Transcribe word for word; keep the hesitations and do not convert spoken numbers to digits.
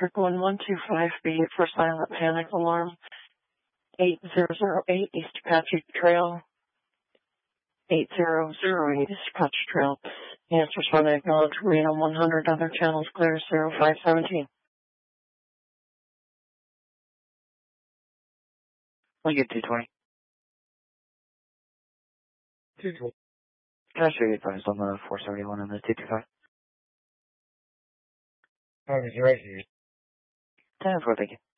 One one two five B for silent panic alarm. Eight zero zero eight East Apache Trail. Eight zero zero eight East Apache Trail. Answers when I acknowledge Reno one hundred. Other channels clear. Zero five seventeen. We'll get two twenty. two twenty. Can I show you advised on the four seventy-one and the two twenty-five? How was your race? ten four, thank you.